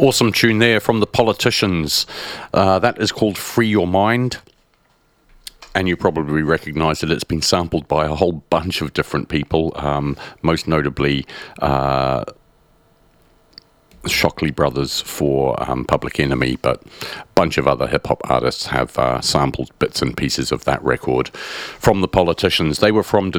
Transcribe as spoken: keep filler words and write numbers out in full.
Awesome tune there from The Politicians. Uh, that is called Free Your Mind. And you probably recognise that it's been sampled by a whole bunch of different people, um, most notably uh, Shockley Brothers for um, Public Enemy, but a bunch of other hip-hop artists have uh, sampled bits and pieces of that record from The Politicians. They were from